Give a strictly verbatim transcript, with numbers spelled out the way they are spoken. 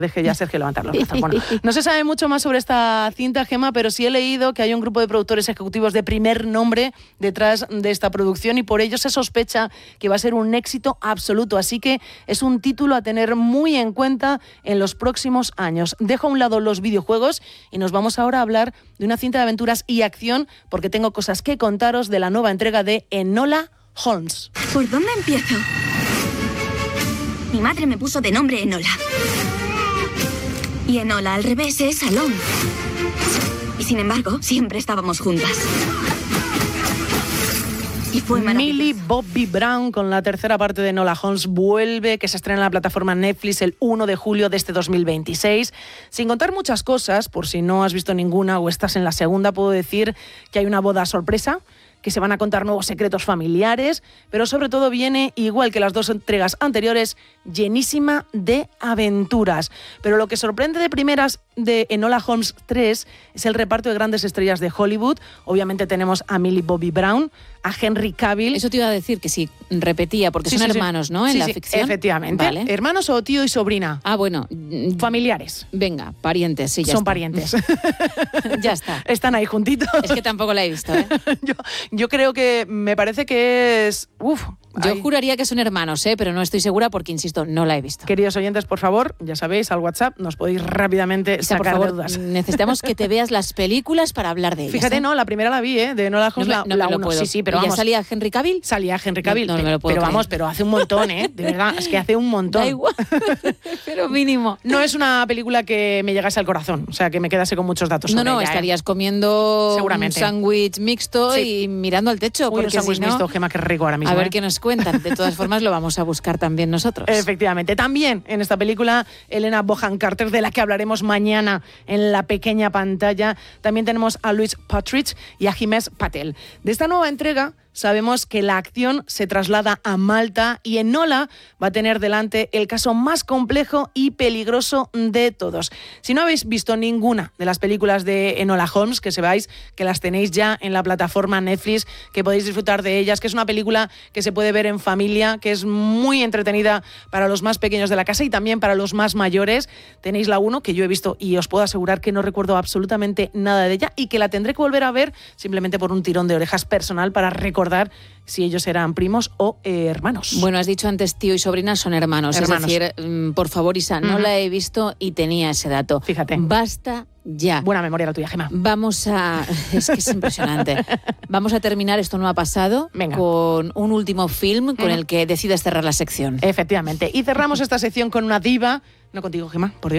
Deje ya Sergio levantar los brazos. Bueno, no se sabe mucho más sobre esta cinta, Gemma, pero sí he leído que hay un grupo de productores ejecutivos de primer nombre detrás de esta producción y por ello se sospecha que va a ser un éxito absoluto. Así que es un título a tener muy en cuenta en los próximos años. Dejo a un lado los videojuegos y nos vamos ahora a hablar de una cinta de aventuras y acción porque tengo cosas que contaros de la nueva entrega de Enola Holmes. ¿Por dónde empiezo? Mi madre me puso de nombre Enola. Y Enola al revés es Alone. Y sin embargo, siempre estábamos juntas. Y fue maravilloso. Millie Bobby Brown con la tercera parte de Enola Holmes vuelve, que se estrena en la plataforma Netflix el uno de julio de este dos mil veintiséis. Sin contar muchas cosas, por si no has visto ninguna o estás en la segunda, puedo decir que hay una boda sorpresa, que se van a contar nuevos secretos familiares, pero sobre todo viene, igual que las dos entregas anteriores, llenísima de aventuras. Pero lo que sorprende de primeras de Enola Holmes tres es el reparto de grandes estrellas de Hollywood. Obviamente tenemos a Millie Bobby Brown, a Henry Cavill. Eso te iba a decir, que sí, repetía, porque sí, son sí, hermanos, sí. ¿no? En sí, la sí, ficción. Efectivamente. Vale. ¿Hermanos o tío y sobrina? Ah, bueno. Familiares. Venga, parientes, sí, ya Son está. parientes. Ya está. Están ahí juntitos. Es que tampoco la he visto, ¿eh? yo, yo creo que me parece que es... Uf, Yo ay. juraría que son hermanos, ¿eh? Pero no estoy segura porque, insisto, no la he visto. Queridos oyentes, por favor, ya sabéis, al WhatsApp nos podéis rápidamente O sea, sacar por de favor, dudas. necesitamos que te veas las películas para hablar de ellas. Fíjate, ¿eh? no, la primera la vi, ¿eh? De Enola Holmes, no me, la, no la me lo uno. puedo. Sí, sí, pero ¿Y vamos. ya salía Henry Cavill? Salía Henry Cavill. No, no me lo puedo pero creer. vamos, pero hace un montón, ¿eh? De verdad, es que hace un montón. Da igual, pero mínimo. No es una película que me llegase al corazón, o sea, que me quedase con muchos datos No, sobre no, ella, estarías ¿eh? comiendo Seguramente. un sándwich mixto Sí. y mirando al techo. Uy, porque un sándwich si no, mixto, Gemma, qué rico ahora mismo. a ver ¿eh? qué nos cuentan. De todas formas, lo vamos a buscar también nosotros. Efectivamente. También en esta película, Helena Bonham Carter, de la que hablaremos mañana en la pequeña pantalla. También tenemos a Louise Partridge y a Himesh Patel. De esta nueva entrega sabemos que la acción se traslada a Malta y Enola va a tener delante el caso más complejo y peligroso de todos. Si no habéis visto ninguna de las películas de Enola Holmes, que sepáis que las tenéis ya en la plataforma Netflix, que podéis disfrutar de ellas, que es una película que se puede ver en familia, que es muy entretenida para los más pequeños de la casa y también para los más mayores. Tenéis la uno, que yo he visto y os puedo asegurar que no recuerdo absolutamente nada de ella y que la tendré que volver a ver simplemente por un tirón de orejas personal para recordar si ellos eran primos o eh, hermanos. Bueno, has dicho antes tío y sobrina son hermanos. Hermanos. Es decir, mm, por favor, Isa, no Ujú. la he visto y tenía ese dato. Fíjate. Basta ya. Buena memoria la tuya, Gemma. Vamos a... Es que es impresionante. Vamos a terminar, esto no ha pasado, Venga. con un último film con Ujú. el que decides cerrar la sección. Efectivamente. Y cerramos esta sección con una diva. No contigo, Gemma, por Dios.